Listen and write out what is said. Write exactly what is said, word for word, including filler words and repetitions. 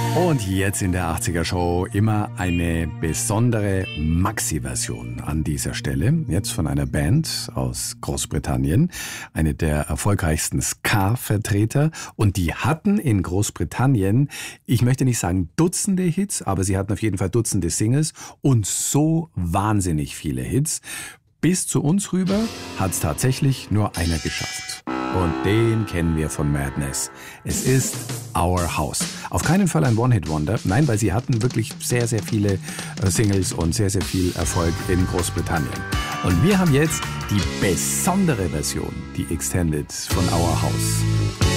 Und jetzt in der achtziger Show immer eine besondere Maxi-Version an dieser Stelle. Jetzt von einer Band aus Großbritannien, eine der erfolgreichsten Ska-Vertreter. Und die hatten in Großbritannien, ich möchte nicht sagen Dutzende Hits, aber sie hatten auf jeden Fall Dutzende Singles und so wahnsinnig viele Hits. Bis zu uns rüber hat es tatsächlich nur einer geschafft. Und den kennen wir von Madness. Es ist Our House. Auf keinen Fall ein One-Hit-Wonder. Nein, weil sie hatten wirklich sehr, sehr viele Singles und sehr, sehr viel Erfolg in Großbritannien. Und wir haben jetzt die besondere Version, die Extended von Our House.